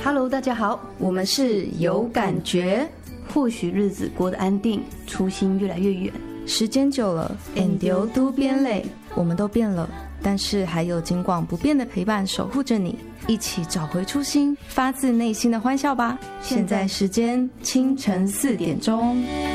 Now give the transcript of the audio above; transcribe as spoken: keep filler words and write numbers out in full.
Hello， 大家好， 我们是有感觉。 或许日子过得安定，初心越来越远， 时间久了，眼丢都变累，我们都变了，但是还有金广不变的陪伴守护着你，一起找回初心，发自内心的欢笑吧。现在时间清晨四点钟。